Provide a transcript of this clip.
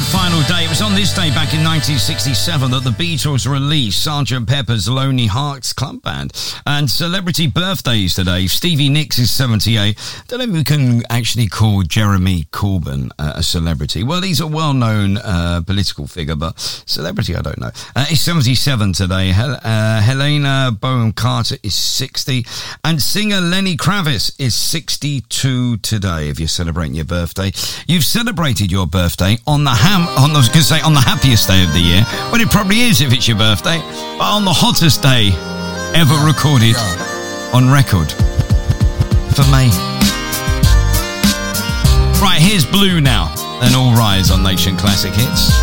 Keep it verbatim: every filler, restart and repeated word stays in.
final day. It was on this day back in nineteen sixty-seven that the Beatles released Sergeant Pepper's Lonely Hearts Club Band. And celebrity birthdays today. Stevie Nicks is seventy-eight. Don't know if we can actually call Jeremy Corbyn uh, a celebrity. Well, he's a well-known uh, political figure, but celebrity, I don't know. Uh, he's seventy-seven today. Hel- uh, Helena Bonham Carter is sixty. And singer Lenny Kravitz is sixty-two today. If you're celebrating your birthday, you've celebrated your birthday on the ham. On I was going to say on the happiest day of the year. Well, it probably is if it's your birthday, but on the hottest day ever recorded on record for May. Right, here's Blue now. Then All Rise on Nation Classic Hits.